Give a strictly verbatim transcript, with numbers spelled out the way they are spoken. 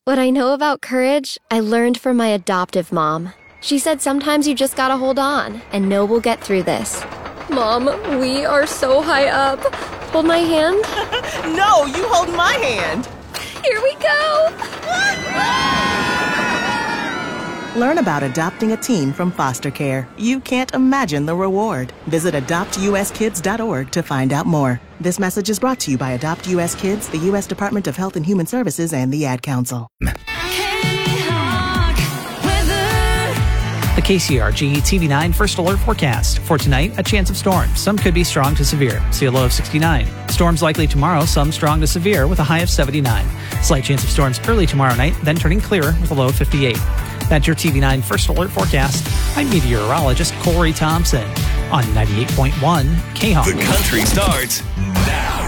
What I know about courage, I learned from my adoptive mom. She said sometimes you just gotta hold on and know we'll get through this. Mom, we are so high up. Hold my hand? No, you hold my hand. Here we go. Learn about adopting a teen from foster care. You can't imagine the reward. Visit adopt u s kids dot org to find out more. This message is brought to you by Adopt U S Kids, the U S Department of Health and Human Services, and the Ad Council. The K C R G T V nine First Alert Forecast. For tonight, a chance of storms. Some could be strong to severe. See a low of sixty-nine. Storms likely tomorrow, some strong to severe with a high of seventy-nine. Slight chance of storms early tomorrow night, then turning clearer with a low of fifty-eight. That's your T V nine First Alert Forecast. I'm meteorologist Corey Thompson on ninety-eight point one K-Hawk. The country starts now.